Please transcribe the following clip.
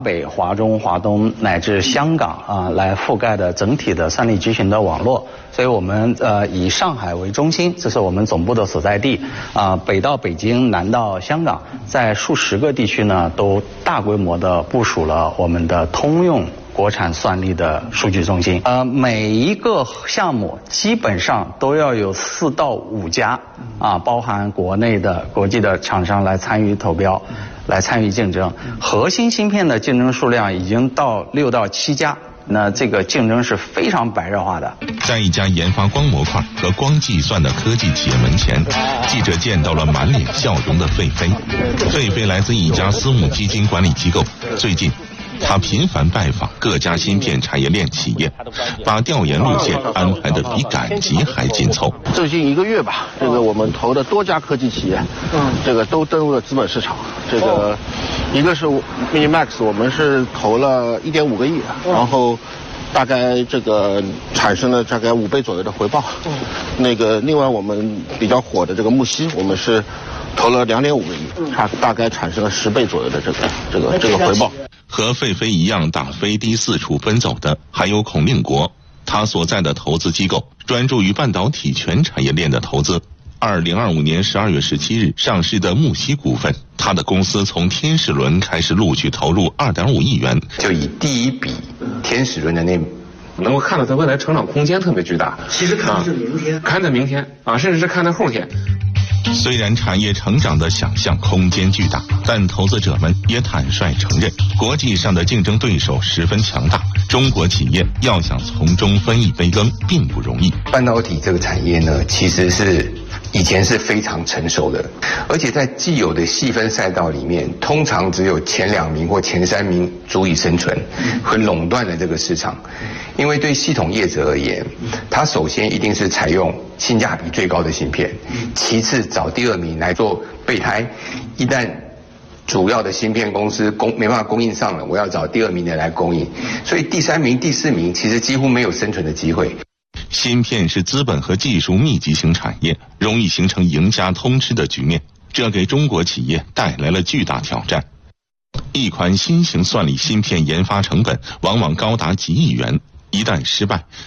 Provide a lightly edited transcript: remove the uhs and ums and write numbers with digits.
北、华中、华东乃至香港来覆盖的整体的算力集群的网络，所以我们以上海为中心，这是我们总部的所在地北到北京，南到香港，在数十个地区呢都大规模的部署了我们的通用国产算力的数据中心。每一个项目基本上都要有4到5家包含国内的、国际的厂商来参与投标。来参与竞争，核心芯片的竞争数量已经到6到7家，那这个竞争是非常白热化的。 在一家研发光模块和光计算的科技企业门前，记者见到了满脸笑容的费飞。费飞来自一家私募基金管理机构，最近他频繁拜访各家芯片产业链企业，把调研路线安排得比赶集还紧凑。 最近1个月吧，这个我们投的多家科技企业，这个都登入了资本市场。这个一个是 Minimax， 我们是投了1.5个亿，然后大概这个产生了大概5倍左右的回报。那个另外我们比较火的这个木犀，我们是投了2.5个亿，它大概产生了10倍左右的这个回报。 和费飞一样打飞的四处奔走的还有孔令国，他所在的投资机构专注于半导体全产业链的投资。2025年12月17日上市的木犀股份，他的公司从天使轮开始陆续投入2.5亿元， 就以第一笔天使轮的那能够看到它未来成长空间特别巨大。 其实看的是明天， 看的明天甚至是看的后天。 虽然产业成长的想象空间巨大，但投资者们也坦率承认，国际上的竞争对手十分强大，中国企业要想从中分一杯羹并不容易。 半导体这个产业呢，其实是以前是非常成熟的，而且在既有的细分赛道里面，通常只有前2名或前3名足以生存，会垄断了这个市场。因为对系统业者而言，它首先一定是采用性价比最高的芯片，其次找第2名来做备胎，一旦主要的芯片公司没办法供应上了，我要找第2名的来供应，所以第3名、第4名其实几乎没有生存的机会。 芯片是资本和技术密集型产业，容易形成赢家通吃的局面，这给中国企业带来了巨大挑战。一款新型算力芯片研发成本往往高达几亿元，一旦失败，